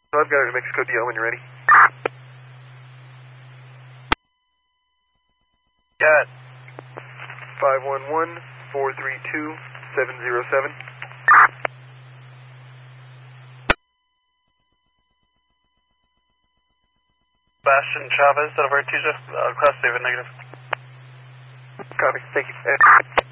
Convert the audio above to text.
I've got New Mexico DL when you're ready. Got it. 511-432-707. Bastion Chavez out of Artesia, Class David negative. Copy, thank you.